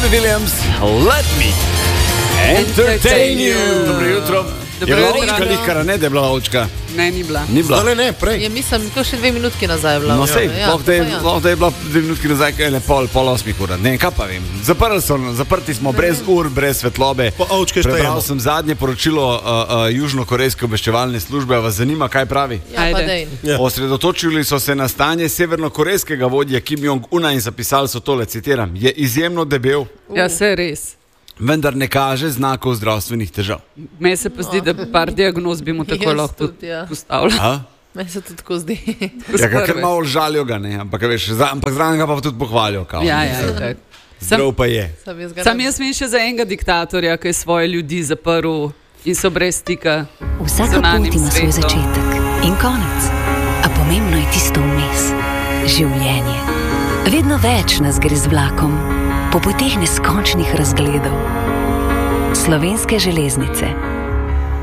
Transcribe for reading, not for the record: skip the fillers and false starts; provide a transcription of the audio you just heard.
Robbie Williams, Let Me Entertain You. Dobro jutro. Je bila očka lihkara, ne da je bila očka? Ne, ni bila. Ni bila? Ne, prej. Ja, mislim, ko še 2 minutki nazaj je bila. No sej, lahko da je bila 2 minutki nazaj, kaj je pol 8 ura. Ne, kaj pa vem. Zaprti smo brez ur, brez svetlobe. Prebral sem zadnje poročilo južnokorejske obveščevalne službe. Vas zanima, kaj pravi? Ja, pa dej. Osredotočili so se na stanje severnokorejskega vodja Kim Jong-una in zapisali so tole, citiram, je izjemno debel. Ja, se res. Vendar ne kaže znakov zdravstvenih težav. Meni se pa zdi, da par diagnoz bi mu tako lahko postavljali. Meni se tudi tako zdi. Ja, ker malo žalijo ga, ne, ampak zraven ga pa tudi pohvalijo. Ja, zdrav pa je. Sam jaz vem še za enega diktatorja, ki je svoje ljudi zaprl in so brez stika. Vsaka pot ima svoj začetek in konec, a pomembno je tisto vmes. Življenje. Vedno več nas gre z vlakom po poteh neskončnih razgledov. Slovenske železnice.